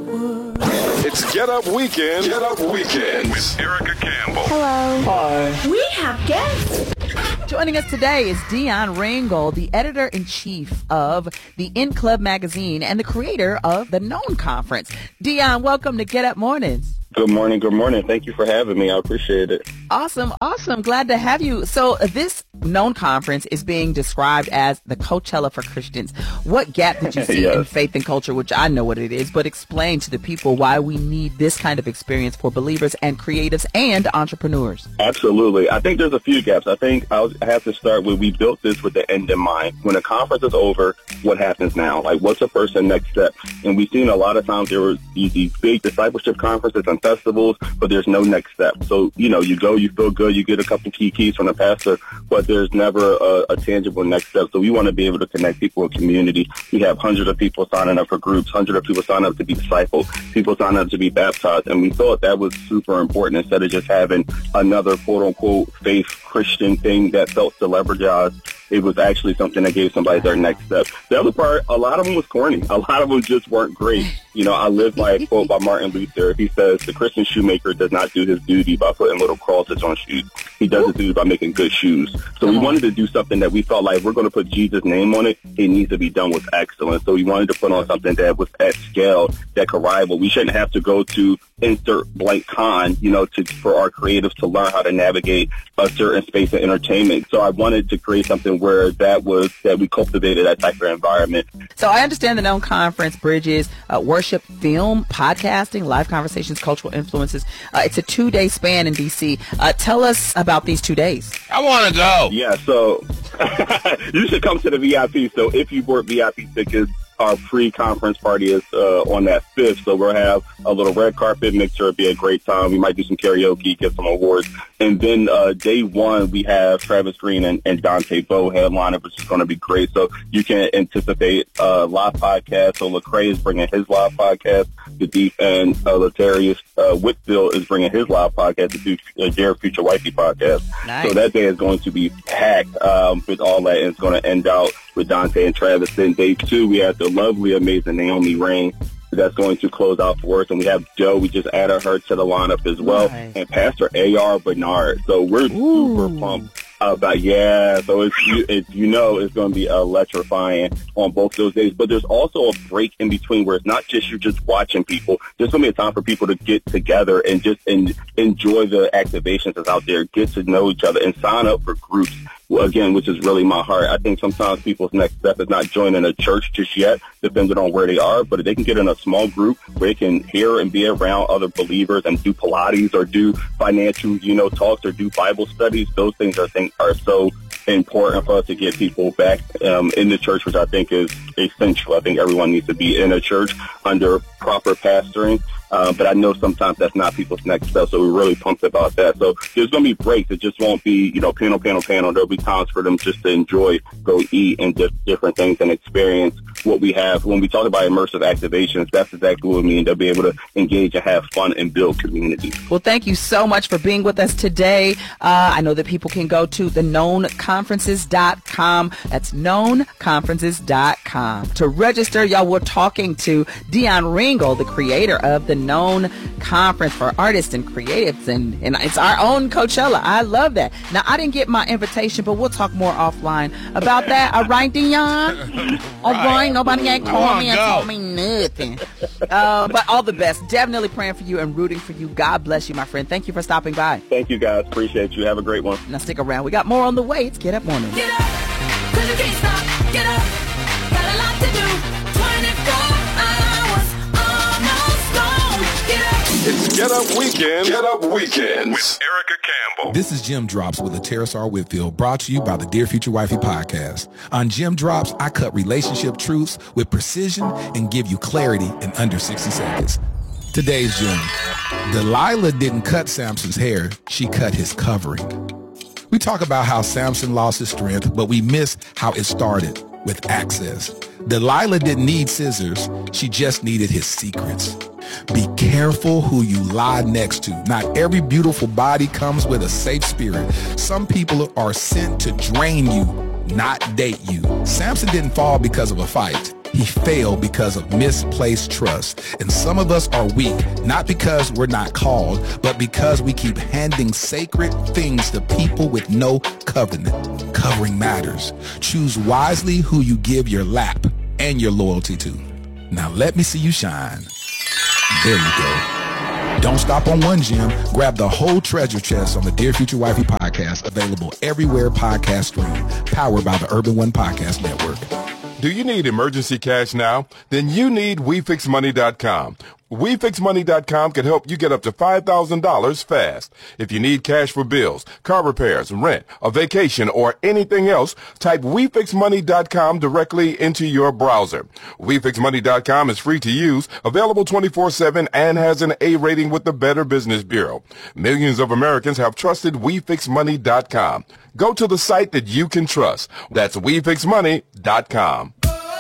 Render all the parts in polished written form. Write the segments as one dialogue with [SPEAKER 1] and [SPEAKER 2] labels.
[SPEAKER 1] It's Get Up Weekend. Get Up Weekend with Erica Campbell.
[SPEAKER 2] Hello.
[SPEAKER 3] Hi.
[SPEAKER 2] We have guests.
[SPEAKER 4] Joining us today is Dion Ringgold, the editor-in-chief of the In Club magazine and the creator of the Known Conference. Dion, welcome to Get Up Mornings.
[SPEAKER 3] Good morning. Good morning. Thank you for having me. I appreciate it.
[SPEAKER 4] Awesome. Glad to have you. So this Known Conference is being described as the Coachella for Christians. What gap did you see
[SPEAKER 3] Yes.
[SPEAKER 4] in faith and culture, which I know what it is, but explain to the people why we need this kind of experience for believers and creatives and entrepreneurs?
[SPEAKER 3] Absolutely. I think there's a few gaps. I think I have to start with, we built this with the end in mind. When a conference is over, what happens now? Like, what's a person's next step? And we've seen a lot of times there were these big discipleship conferences and festivals, but there's no next step. So, you go, you feel good, you get a couple key keys from the pastor, but there's never a tangible next step. So we want to be able to connect people in community. We have hundreds of people signing up for groups, hundreds of people signing up to be discipled, people signing up to be baptized. And we thought that was super important instead of just having another quote unquote faith Christian thing that felt celebritized. It was actually something that gave somebody their next step. The other part, a lot of them was corny. A lot of them just weren't great. I live by a quote by Martin Luther. He says, the Christian shoemaker does not do his duty by putting little crosses on shoes. He does his duty by making good shoes. So we wanted to do something that we felt like, we're going to put Jesus' name on it. It needs to be done with excellence. So we wanted to put on something that was at scale, that could rival. We shouldn't have to go to insert blank con, for our creatives to learn how to navigate a certain space of entertainment. So I wanted to create something where that we cultivated that type of environment.
[SPEAKER 4] So I understand the Known Conference bridges worship, film, podcasting, live conversations, cultural influences. It's a 2-day span in D.C. Tell us about these 2 days.
[SPEAKER 5] I want to go.
[SPEAKER 3] Yeah, so you should come to the VIP. So if you bought VIP tickets, our pre-conference party is on that 5th, so we'll have a little red carpet mixer. It'll be a great time. We might do some karaoke, get some awards. And then day one, we have Travis Green and Dante Bowe headliner, which is going to be great. So you can anticipate live podcast. So Lecrae is bringing his live podcast. The Deep and Latarius Whitfield is bringing his live podcast, the Jared Future Wifey podcast.
[SPEAKER 4] Nice.
[SPEAKER 3] So that day is going to be packed with all that, and it's going to end out with Dante and Travis. Then day 2, we have the lovely, amazing Naomi Rain that's going to close out for us. And we have Joe. We just added her to the lineup as well.
[SPEAKER 4] Nice.
[SPEAKER 3] And Pastor A.R. Bernard. So we're super pumped about, so it's going to be electrifying on both those days. But there's also a break in between where it's not just you're just watching people. There's going to be a time for people to get together and just enjoy the activations that's out there, get to know each other, and sign up for groups. Again, which is really my heart. I think sometimes people's next step is not joining a church just yet, depending on where they are, but if they can get in a small group where they can hear and be around other believers and do Pilates or do financial, talks or do Bible studies, those things I think are so important for us to get people back in the church, which I think is essential. I think everyone needs to be in a church under proper pastoring. But I know sometimes that's not people's next step, so we're really pumped about that. So there's going to be breaks. It just won't be, panel. There'll be times for them just to enjoy, go eat, and different things and experience what we have. When we talk about immersive activations, that's exactly what we mean. They'll be able to engage and have fun and build community.
[SPEAKER 4] Well, thank you so much for being with us today. I know that people can go to the knownconferences.com. That's knownconferences.com. To register, y'all, we're talking to Dion Ringgold, the creator of the Known Conference for artists and creatives, and it's our own Coachella. I love that. Now, I didn't get my invitation, but we'll talk more offline about that. All right, Dion? All right. Nobody ain't called me and told me nothing. But all the best. Definitely praying for you and rooting for you. God bless you, my friend. Thank you for stopping by.
[SPEAKER 3] Thank you, guys. Appreciate you. Have a great one.
[SPEAKER 4] Now, stick around. We got more on the way. It's Get Up Morning.
[SPEAKER 2] Get up, 'cause you can't stop. Get up, got a lot to do. 24 hours, almost gone. Get up.
[SPEAKER 1] It's Get Up Weekend. Get Up Weekends with Erica Campbell.
[SPEAKER 6] This is Jim Drops with Latarius R. Whitfield, brought to you by the Dear Future Wifey podcast. On Jim Drops, I cut relationship truths with precision and give you clarity in under 60 seconds. Today's Jim. Delilah didn't cut Samson's hair. She cut his covering. We talk about how Samson lost his strength, but we miss how it started with access. Delilah didn't need scissors. She just needed his secrets. Be careful who you lie next to. Not every beautiful body comes with a safe spirit. Some people are sent to drain you, not date you. Samson didn't fall because of a fight. He failed because of misplaced trust. And some of us are weak, not because we're not called, but because we keep handing sacred things to people with no covenant. Covering matters. Choose wisely who you give your lap and your loyalty to. Now let me see you shine. There you go. Don't stop on one gem. Grab the whole treasure chest on the Dear Future Wifey podcast, available everywhere podcasts stream, powered by the Urban One Podcast Network.
[SPEAKER 1] Do you need emergency cash now? Then you need WeFixMoney.com. WeFixMoney.com can help you get up to $5,000 fast. If you need cash for bills, car repairs, rent, a vacation, or anything else, type WeFixMoney.com directly into your browser. WeFixMoney.com is free to use, available 24/7, and has an A rating with the Better Business Bureau. Millions of Americans have trusted WeFixMoney.com. Go to the site that you can trust. That's WeFixMoney.com.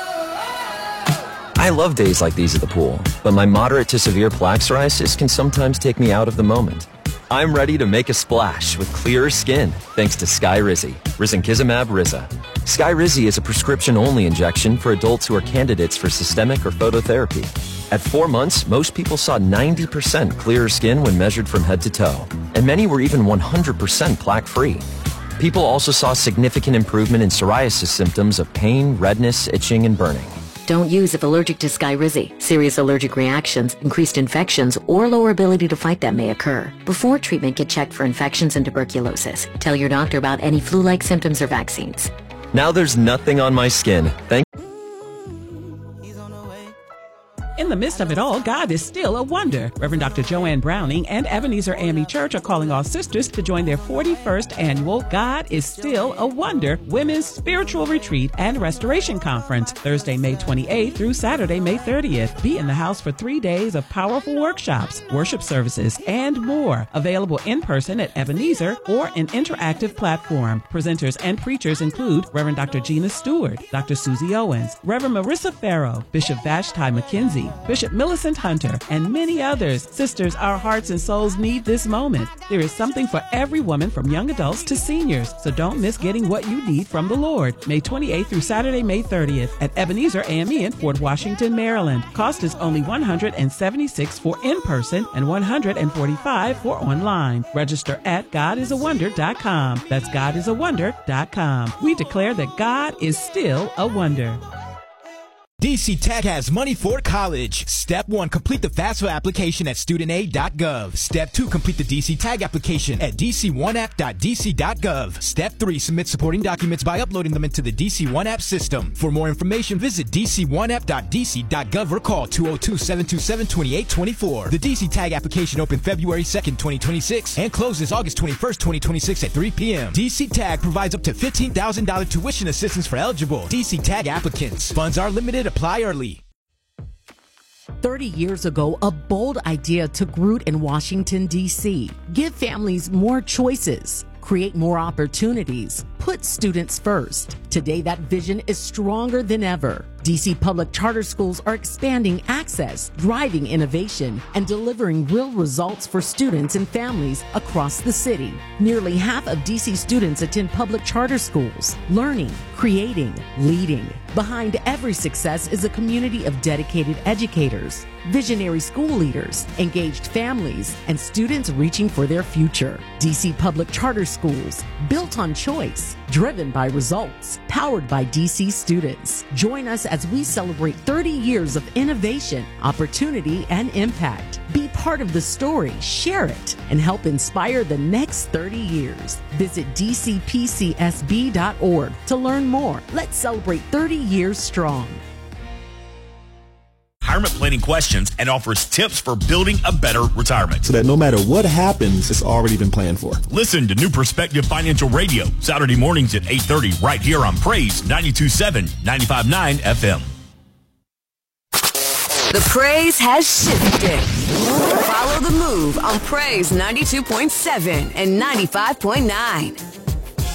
[SPEAKER 5] I love days like these at the pool, but my moderate to severe plaque psoriasis can sometimes take me out of the moment. I'm ready to make a splash with clearer skin thanks to Skyrizi, Risankizumab Riza. Skyrizi is a prescription-only injection for adults who are candidates for systemic or phototherapy. At 4 months, most people saw 90% clearer skin when measured from head to toe, and many were even 100% plaque-free. People also saw significant improvement in psoriasis symptoms of pain, redness, itching, and burning.
[SPEAKER 7] Don't use if allergic to Skyrizi. Serious allergic reactions, increased infections, or lower ability to fight them may occur. Before treatment, get checked for infections and tuberculosis. Tell your doctor about any flu-like symptoms or vaccines.
[SPEAKER 5] Now there's nothing on my skin.
[SPEAKER 8] In the midst of it all, God is still a wonder. Reverend Dr. Joanne Browning and Ebenezer AME Church are calling all sisters to join their 41st annual God is Still a Wonder Women's Spiritual Retreat and Restoration Conference, Thursday, May 28th through Saturday, May 30th. Be in the house for 3 days of powerful workshops, worship services, and more. Available in person at Ebenezer or an interactive platform. Presenters and preachers include Reverend Dr. Gina Stewart, Dr. Susie Owens, Reverend Marissa Farrow, Bishop Vashti McKenzie, Bishop Millicent Hunter, and many others. Sisters, our hearts and souls need this moment. There is something for every woman from young adults to seniors, so don't miss getting what you need from the Lord. May 28th through Saturday, May 30th at Ebenezer AME in Fort Washington, Maryland. Cost is only $176 for in-person and $145 for online. Register at godisawonder.com. That's godisawonder.com. We declare that God is still a wonder.
[SPEAKER 9] DC Tech has money for college. Step 1, complete the FAFSA application at studentaid.gov. Step 2, complete the DC Tag application at dc1app.dc.gov. Step 3, submit supporting documents by uploading them into the DC One App system. For more information, visit dc1app.dc.gov or call 202-727-2824. The DC Tag application opened February 2nd, 2026 and closes August 21st, 2026 at 3 p.m. DC Tag provides up to $15,000 tuition assistance for eligible DC Tag applicants. Funds are limited. Apply early.
[SPEAKER 10] 30 years ago, a bold idea took root in Washington, D.C. Give families more choices, create more opportunities, put students first. Today, that vision is stronger than ever. D.C. public charter schools are expanding access, driving innovation, and delivering real results for students and families across the city. Nearly half of D.C. students attend public charter schools, learning, creating, leading. Behind every success is a community of dedicated educators, visionary school leaders, engaged families, and students reaching for their future. D.C. public charter schools, built on choice, driven by results, powered by D.C. students. Join us as we celebrate 30 years of innovation, opportunity, and impact. Be part of the story, share it, and help inspire the next 30 years. Visit dcpcsb.org to learn more. Let's celebrate 30 years strong.
[SPEAKER 11] Retirement planning questions and offers tips for building a better retirement.
[SPEAKER 12] So that no matter what happens, it's already been planned for.
[SPEAKER 11] Listen to New Perspective Financial Radio, Saturday mornings at 8:30 right here on Praise 92.7, 95.9 FM.
[SPEAKER 13] The Praise has shifted. Follow the move on Praise 92.7 and 95.9.